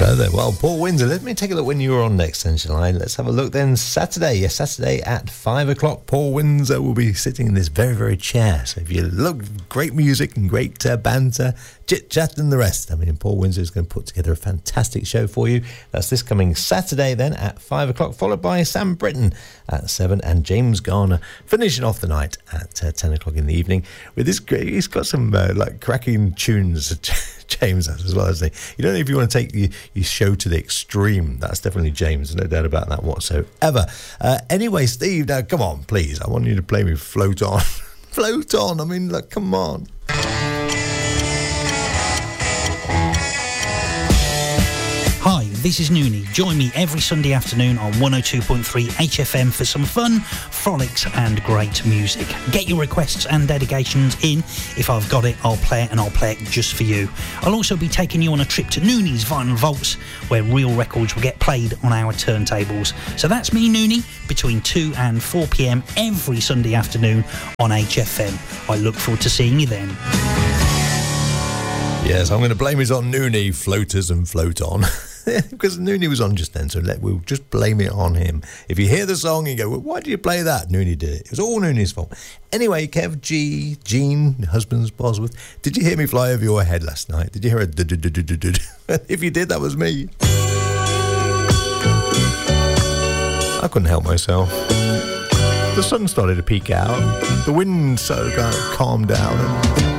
So then, well, Paul Windsor, let me take a look when you were on next, then, shall I? Let's have a look then. Saturday at 5 o'clock, Paul Windsor will be sitting in this very, very chair. So if you look, great music and great banter, chit-chat and the rest. I mean, Paul Windsor is going to put together a fantastic show for you. That's this coming Saturday then at 5 o'clock, followed by Sam Britton at 7 and James Garner finishing off the night at 10 o'clock in the evening with this great, he's got some like cracking tunes. James has as well, hasn't he? You don't know if you want to take your show to the extreme. That's definitely James, no doubt about that whatsoever. Anyway, Steve, now come on, please. I want you to play me Float On. Float On, I mean, like, come on. Hi, this is Noonie. Join me every Sunday afternoon on 102.3 HFM for some fun, frolics and great music. Get your requests and dedications in. If I've got it, I'll play it, and I'll play it just for you. I'll also be taking you on a trip to Noonie's Vinyl Vaults, where real records will get played on our turntables. So that's me, Noonie, between 2 and 4 p.m. every Sunday afternoon on HFM. I look forward to seeing you then. Yes, I'm going to blame it on Noonie, Floaters and Float On. Because Noonie was on just then, so we'll just blame it on him. If you hear the song and you go, well, why do you play that? Noonie did it. It was all Noonie's fault. Anyway, Kev G, Gene, husband's Bosworth, did you hear me fly over your head last night? Did you hear a du-du-du-du-du-du? If you did, that was me. I couldn't help myself. The sun started to peek out. The wind started to calm down.